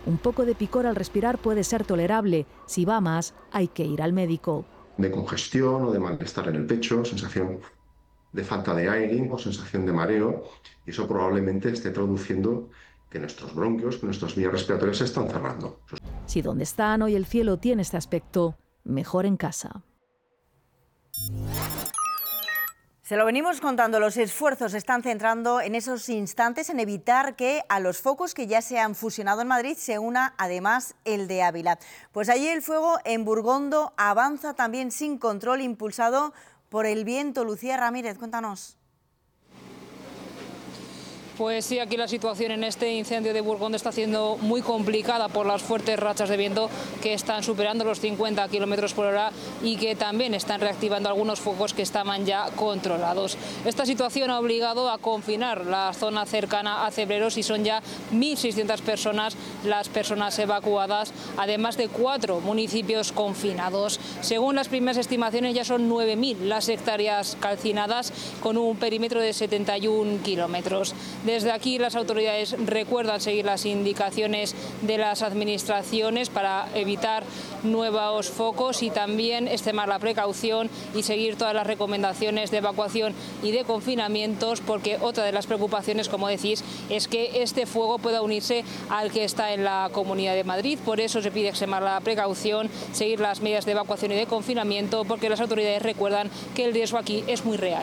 Un poco de picor al respirar puede ser tolerable. Si va más, hay que ir al médico. De congestión o de malestar en el pecho, sensación de falta de aire o sensación de mareo, y eso probablemente esté traduciendo que nuestros bronquios, que nuestras vías respiratorias se están cerrando. Si donde están hoy el cielo tiene este aspecto, mejor en casa. Se lo venimos contando, los esfuerzos se están centrando en esos instantes, en evitar que a los focos que ya se han fusionado en Madrid se una además el de Ávila. Pues allí el fuego en Burgondo avanza también sin control, impulsado por el viento. Lucía Ramírez, cuéntanos. Pues sí, aquí la situación en este incendio de Burgondo está siendo muy complicada por las fuertes rachas de viento que están superando los 50 km por hora y que también están reactivando algunos focos que estaban ya controlados. Esta situación ha obligado a confinar la zona cercana a Cebreros y son ya 1.600 personas las personas evacuadas, además de 4 municipios confinados. Según las primeras estimaciones, ya son 9.000 las hectáreas calcinadas con un perímetro de 71 kilómetros. Desde aquí las autoridades recuerdan seguir las indicaciones de las administraciones para evitar nuevos focos y también extremar la precaución y seguir todas las recomendaciones de evacuación y de confinamientos, porque otra de las preocupaciones, como decís, es que este fuego pueda unirse al que está en la Comunidad de Madrid. Por eso se pide extremar la precaución, seguir las medidas de evacuación y de confinamiento, porque las autoridades recuerdan que el riesgo aquí es muy real.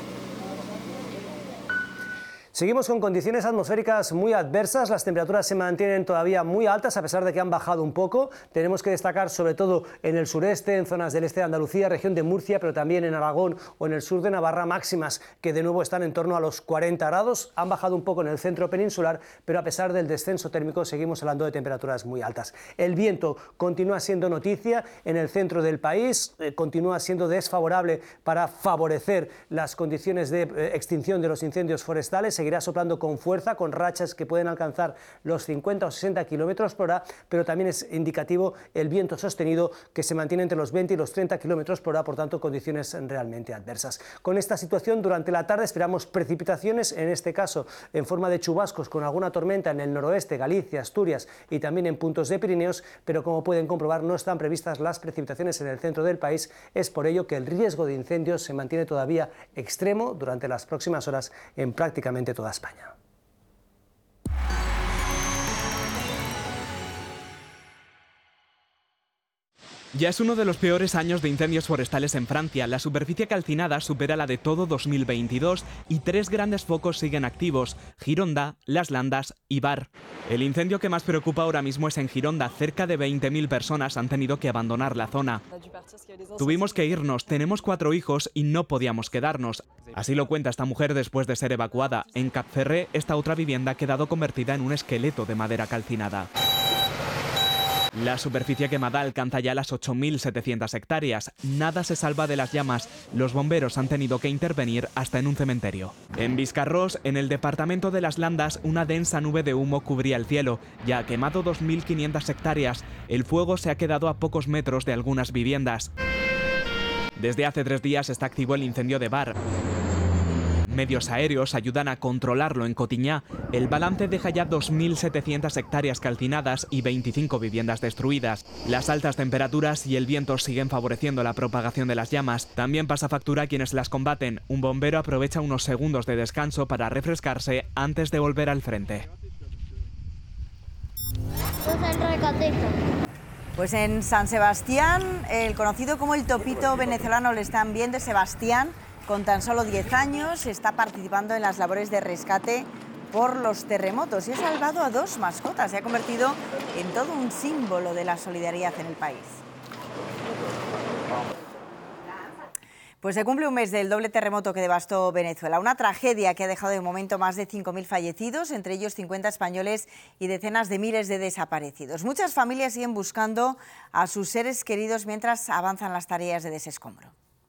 Seguimos con condiciones atmosféricas muy adversas, las temperaturas se mantienen todavía muy altas a pesar de que han bajado un poco. Tenemos que destacar sobre todo en el sureste, en zonas del este de Andalucía, región de Murcia, pero también en Aragón o en el sur de Navarra, máximas que de nuevo están en torno a los 40 grados. Han bajado un poco en el centro peninsular, pero a pesar del descenso térmico seguimos hablando de temperaturas muy altas. El viento continúa siendo noticia en el centro del país, continúa siendo desfavorable para favorecer las condiciones de extinción de los incendios forestales. Seguirá soplando con fuerza, con rachas que pueden alcanzar los 50 o 60 kilómetros por hora, pero también es indicativo el viento sostenido que se mantiene entre los 20 y los 30 kilómetros por hora, por tanto condiciones realmente adversas. Con esta situación durante la tarde esperamos precipitaciones, en este caso en forma de chubascos con alguna tormenta en el noroeste, Galicia, Asturias y también en puntos de Pirineos, pero como pueden comprobar no están previstas las precipitaciones en el centro del país. Es por ello que el riesgo de incendios se mantiene todavía extremo durante las próximas horas en prácticamente toda España. Ya es uno de los peores años de incendios forestales en Francia. La superficie calcinada supera la de todo 2022 y 3 grandes focos siguen activos: Gironda, Las Landas y Var. El incendio que más preocupa ahora mismo es en Gironda. Cerca de 20.000 personas han tenido que abandonar la zona. Tuvimos que irnos, tenemos 4 hijos y no podíamos quedarnos. Así lo cuenta esta mujer después de ser evacuada. En Capferré, esta otra vivienda ha quedado convertida en un esqueleto de madera calcinada. La superficie quemada alcanza ya las 8.700 hectáreas. Nada se salva de las llamas. Los bomberos han tenido que intervenir hasta en un cementerio. En Viscarrós, en el departamento de Las Landas, una densa nube de humo cubría el cielo. Ya ha quemado 2.500 hectáreas. El fuego se ha quedado a pocos metros de algunas viviendas. Desde hace 3 días está activo el incendio de Var. Medios aéreos ayudan a controlarlo en Cotiñá. El balance deja ya 2.700 hectáreas calcinadas y 25 viviendas destruidas. Las altas temperaturas y el viento siguen favoreciendo la propagación de las llamas. También pasa factura a quienes las combaten. Un bombero aprovecha unos segundos de descanso para refrescarse antes de volver al frente. Pues en San Sebastián, el conocido como el topito venezolano le están viendo. Sebastián, con tan solo 10 años, está participando en las labores de rescate por los terremotos y ha salvado a 2 mascotas. Se ha convertido en todo un símbolo de la solidaridad en el país. Pues se cumple un mes del doble terremoto que devastó Venezuela. Una tragedia que ha dejado de momento más de 5.000 fallecidos, entre ellos 50 españoles y decenas de miles de desaparecidos. Muchas familias siguen buscando a sus seres queridos mientras avanzan las tareas de desescombro.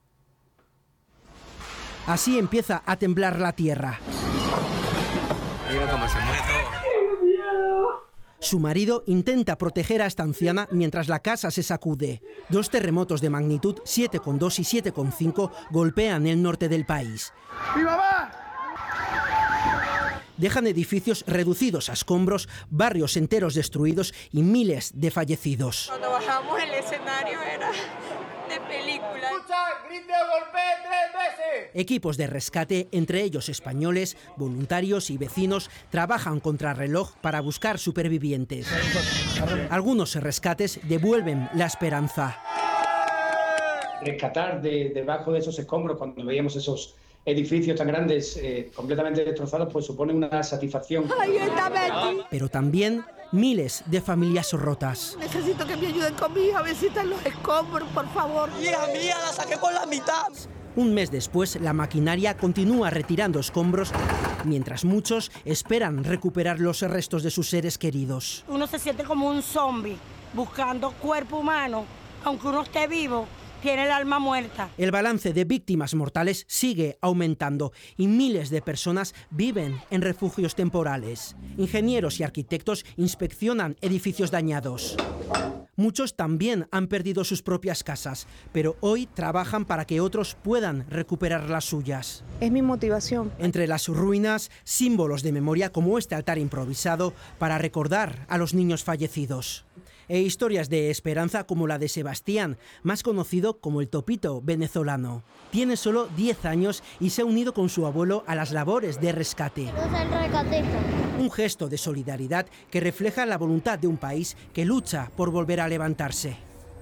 Así empieza a temblar la tierra. Mira cómo se mueve todo. Su marido intenta proteger a esta anciana mientras la casa se sacude. 2 terremotos de magnitud 7,2 y 7,5 golpean el norte del país. ¡Mi mamá! dejan edificios reducidos a escombros, barrios enteros destruidos y miles de fallecidos. Cuando bajamos el escenario era de película. ¡Escucha! ¡Grite o golpee 3 veces! Equipos de rescate, entre ellos españoles, voluntarios y vecinos, trabajan contra reloj para buscar supervivientes. Algunos rescates devuelven la esperanza. Rescatar debajo de esos escombros, cuando veíamos esos edificios tan grandes completamente destrozados, pues supone una satisfacción. Pero también miles de familias rotas. Necesito que me ayuden con mi hija a visitar los escombros, por favor. Hija mía, la saqué por la mitad. Un mes después, la maquinaria continúa retirando escombros, mientras muchos esperan recuperar los restos de sus seres queridos. Uno se siente como un zombie, buscando cuerpo humano, aunque uno esté vivo. Tiene el alma muerta. El balance de víctimas mortales sigue aumentando y miles de personas viven en refugios temporales. Ingenieros y arquitectos inspeccionan edificios dañados. Muchos también han perdido sus propias casas, pero hoy trabajan para que otros puedan recuperar las suyas. Es mi motivación. Entre las ruinas, símbolos de memoria como este altar improvisado para recordar a los niños fallecidos. E historias de esperanza como la de Sebastián, más conocido como el Topito venezolano. Tiene solo 10 años y se ha unido con su abuelo a las labores de rescate. Un gesto de solidaridad que refleja la voluntad de un país que lucha por volver a levantarse.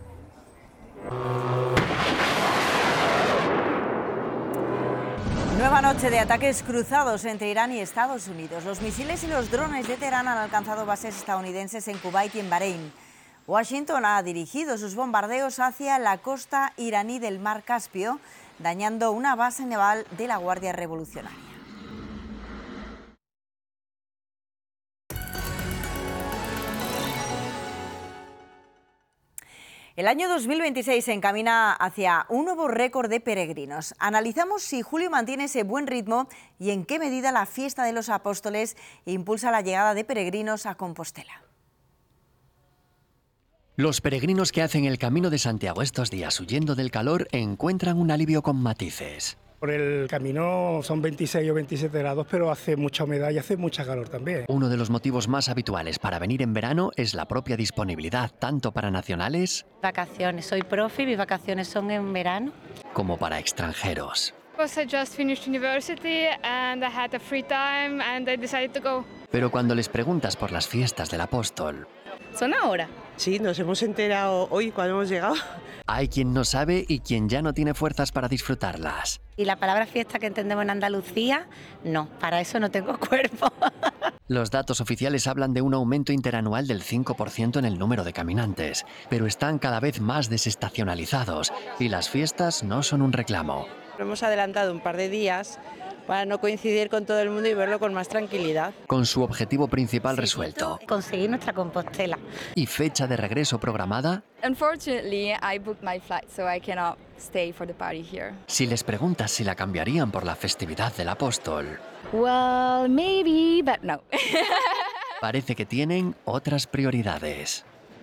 Nueva noche de ataques cruzados entre Irán y Estados Unidos. Los misiles y los drones de Teherán han alcanzado bases estadounidenses en Kuwait y en Bahrein. Washington ha dirigido sus bombardeos hacia la costa iraní del Mar Caspio, dañando una base naval de la Guardia Revolucionaria. El año 2026 se encamina hacia un nuevo récord de peregrinos. Analizamos si julio mantiene ese buen ritmo y en qué medida la fiesta de los apóstoles impulsa la llegada de peregrinos a Compostela. Los peregrinos que hacen el Camino de Santiago estos días huyendo del calor encuentran un alivio con matices. Por el camino son 26 o 27 grados, pero hace mucha humedad y hace mucha calor también. Uno de los motivos más habituales para venir en verano es la propia disponibilidad, tanto para nacionales... Vacaciones, soy profe y mis vacaciones son en verano. ...como para extranjeros. I just finished university and I had a free time and I decided to go. Pero cuando les preguntas por las fiestas del apóstol... ¿Son ahora? Sí, nos hemos enterado hoy cuando hemos llegado. Hay quien no sabe y quien ya no tiene fuerzas para disfrutarlas. ¿Y la palabra fiesta que entendemos en Andalucía? No, para eso no tengo cuerpo. Los datos oficiales hablan de un aumento interanual del 5% en el número de caminantes, pero están cada vez más desestacionalizados y las fiestas no son un reclamo. Lo hemos adelantado un par de días para no coincidir con todo el mundo y verlo con más tranquilidad. Con su objetivo principal resuelto. Conseguir nuestra Compostela. ¿Y fecha de regreso programada? Unfortunately, I booked my flight, so I cannot stay for the party here. Si les preguntas si la cambiarían por la festividad del apóstol. Well, maybe, but no. Parece que tienen otras prioridades.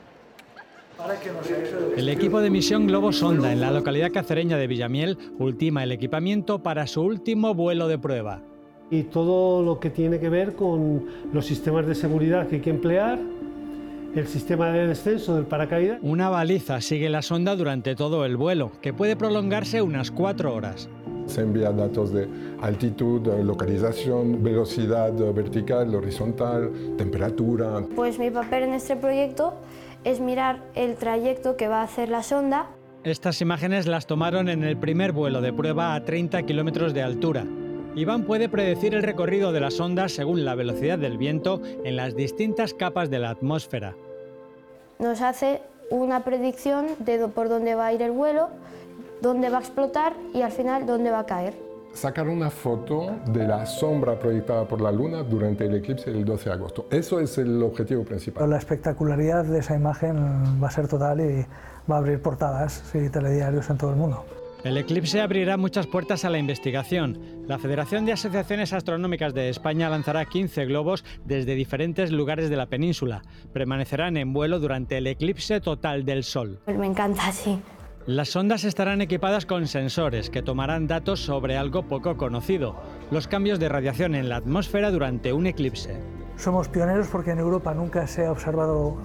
El equipo de misión Globo Sonda en la localidad cacereña de Villamiel ultima el equipamiento para su último vuelo de prueba. Y todo lo que tiene que ver con los sistemas de seguridad que hay que emplear, el sistema de descenso del paracaídas. Una baliza sigue la sonda durante todo el vuelo, que puede prolongarse unas 4 horas. Se envían datos de altitud, localización, velocidad vertical, horizontal, temperatura. Pues mi papel en este proyecto es mirar el trayecto que va a hacer la sonda. Estas imágenes las tomaron en el primer vuelo de prueba a 30 kilómetros de altura. Iván puede predecir el recorrido de la sonda según la velocidad del viento en las distintas capas de la atmósfera. Nos hace una predicción de por dónde va a ir el vuelo, dónde va a explotar y al final dónde va a caer. Sacar una foto de la sombra proyectada por la luna durante el eclipse del 12 de agosto. Eso es el objetivo principal. La espectacularidad de esa imagen va a ser total y va a abrir portadas y telediarios en todo el mundo. El eclipse abrirá muchas puertas a la investigación. La Federación de Asociaciones Astronómicas de España lanzará 15 globos desde diferentes lugares de la península. Permanecerán en vuelo durante el eclipse total del Sol. Me encanta, sí. Las sondas estarán equipadas con sensores que tomarán datos sobre algo poco conocido, los cambios de radiación en la atmósfera durante un eclipse. Somos pioneros porque en Europa nunca se ha observado